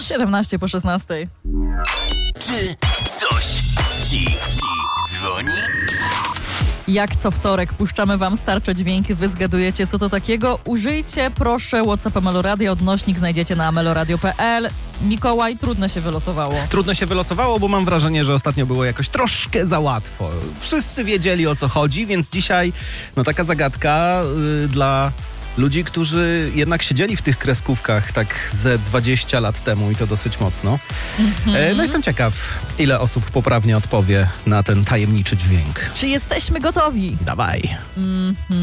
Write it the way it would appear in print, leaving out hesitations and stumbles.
17 po 16. Czy coś ci dzwoni? Jak co wtorek puszczamy wam starcze dźwięki, wy zgadujecie, co to takiego. Użyjcie proszę WhatsAppa Meloradia, odnośnik znajdziecie na meloradio.pl. Mikołaj, trudno się wylosowało. Trudno się wylosowało, bo mam wrażenie, że ostatnio było jakoś troszkę za łatwo. Wszyscy wiedzieli, o co chodzi, więc dzisiaj taka zagadka dla ludzi, którzy jednak siedzieli w tych kreskówkach tak ze 20 lat temu i to dosyć mocno. No jestem ciekaw, ile osób poprawnie odpowie na ten tajemniczy dźwięk. Czy jesteśmy gotowi? Dawaj.